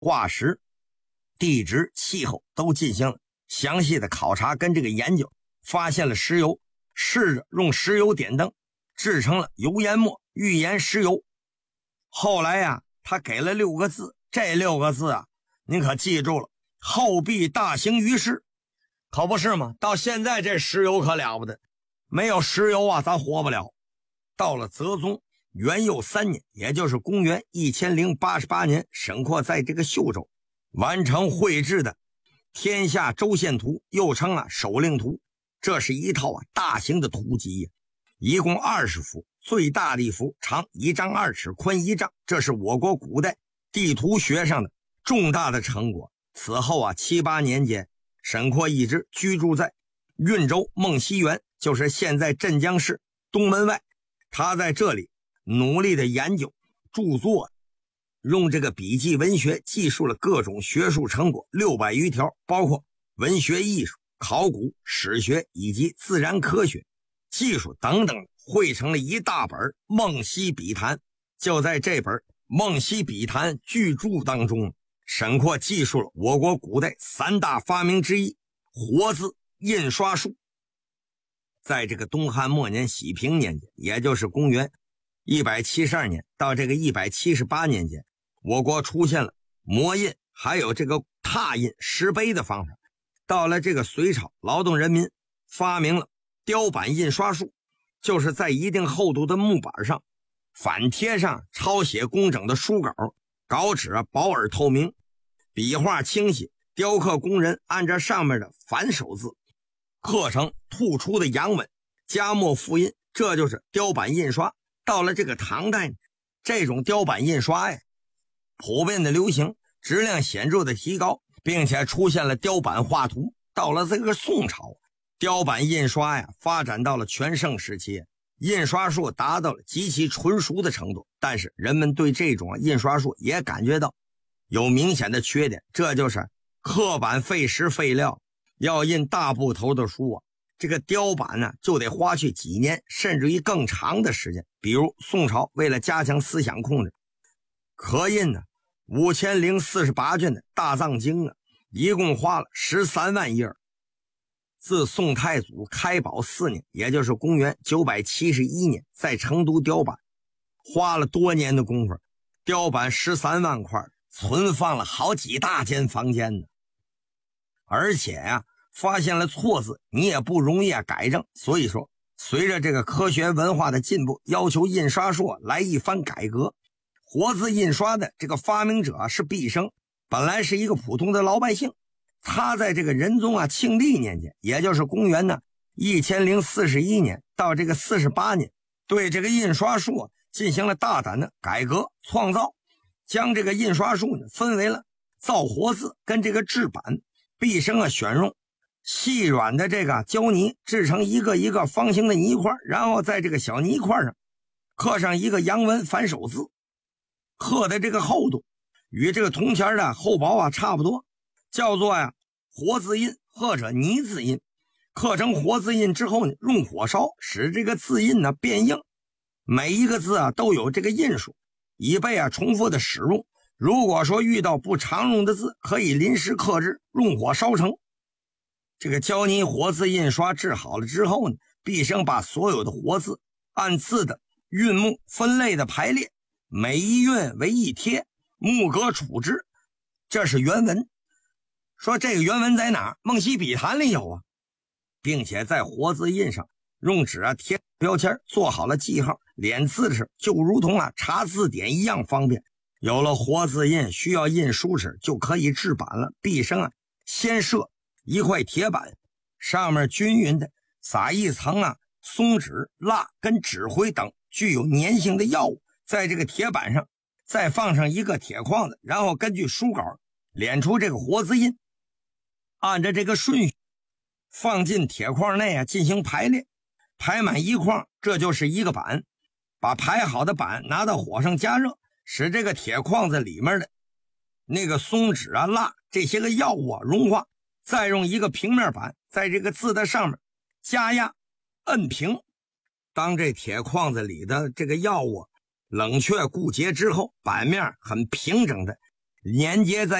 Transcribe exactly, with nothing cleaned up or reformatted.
化石、地质、气候都进行了详细的考察跟这个研究，发现了石油，试着用石油点灯制成了油研末预研石油。后来呀、啊，他给了六个字，这六个字啊您可记住了，后必大行于世，可不是吗？到现在这石油可了不得，没有石油啊咱活不了。到了哲宗元佑三年，也就是公元一千零八十八年，沈括在这个秀州完成绘制的天下州县图，又称啊守令图。这是一套啊大型的图集，一共二十幅，最大的一幅长一丈二尺，宽一丈，这是我国古代地图学上的重大的成果。此后啊七八年间，沈括一直居住在运州孟溪园，就是现在镇江市东门外。他在这里努力的研究著作，用这个笔记文学记述了各种学术成果六百余条，包括文学艺术、考古、史学以及自然科学、技术等等，汇成了一大本《梦溪笔谈》。就在这本《梦溪笔谈》巨著当中，沈括记述了我国古代三大发明之一活字印刷术。在这个东汉末年喜平年间，也就是公元一百七十二年到这个一百七十八年间，我国出现了磨印还有这个拓印石碑的方法。到了这个隋朝，劳动人民发明了雕版印刷术，就是在一定厚度的木板上反贴上抄写工整的书稿，稿纸啊薄而透明，笔画清晰，雕刻工人按照上面的反手字刻成突出的阳文，加墨复印，这就是雕版印刷。到了这个唐代，这种雕版印刷呀普遍的流行，质量显著的提高，并且出现了雕版画图。到了这个宋朝，雕版印刷呀发展到了全盛时期，印刷术达到了极其纯熟的程度。但是人们对这种印刷术也感觉到有明显的缺点，这就是刻版费时费料。要印大部头的书啊，这个雕版呢就得花去几年甚至于更长的时间。比如宋朝为了加强思想控制，刻印呢五千零四十八卷的大藏经啊，一共花了十三万页。自宋太祖开宝四年，也就是公元九百七十一年，在成都雕版，花了多年的功夫，雕版十三万块，存放了好几大间房间呢。而且呀、啊，发现了错字你也不容易啊改正。所以说随着这个科学文化的进步，要求印刷术来一番改革。活字印刷的这个发明者是毕生，本来是一个普通的老百姓。他在这个仁宗啊庆历年间，也就是公元呢一千零四十一年到这个四十八年，对这个印刷术啊进行了大胆的改革创造，将这个印刷术呢分为了造活字跟这个制版。毕生啊选用细软的这个胶泥制成一个一个方形的泥块，然后在这个小泥块上刻上一个阳文反手字，刻的这个厚度与这个铜钱的厚薄啊差不多，叫做呀活字印或者泥字印。刻成活字印之后呢，用火烧使这个字印呢变硬，每一个字啊都有这个印数，以备啊重复的使用。如果说遇到不常用的字，可以临时刻制，用火烧成。这个胶泥活字印刷制好了之后呢，毕生把所有的活字按字的韵目分类的排列，每一韵为一帖，木格处置，这是原文。说这个原文在哪儿？梦溪笔谈里有啊，并且在活字印上用纸啊贴标签，做好了记号，连字时就如同啊查字典一样方便。有了活字印，需要印书时就可以制版了。毕生啊先设一块铁板，上面均匀的撒一层啊松脂、蜡跟纸灰等具有粘性的药物，在这个铁板上再放上一个铁框子，然后根据书稿敛出这个活字印，按照这个顺序放进铁框内啊进行排列，排满一框，这就是一个板。把排好的板拿到火上加热，使这个铁框子里面的那个松脂啊、蜡这些个药物啊融化，再用一个平面板在这个字的上面加压摁平。当这铁框子里的这个药物冷却固结之后，板面很平整的连接在